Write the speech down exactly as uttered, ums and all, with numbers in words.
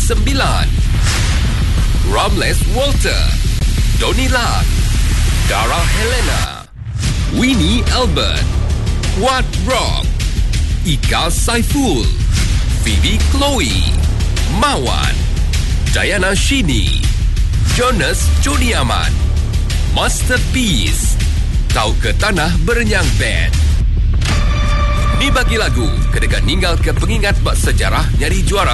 sembilan. Ramles Walter, Donnie Lat, Dara Helena, Winnie Albert, Wat Rock, Ika Saiful, Phoebe Chloe, Mawan, Diana Shini, Jonas Joni Ahmad, Masterpiece, Kau ke Tanah Berenyang Band. Ni bagi lagu kedekat ninggal ke pengingat bak sejarah nyari juara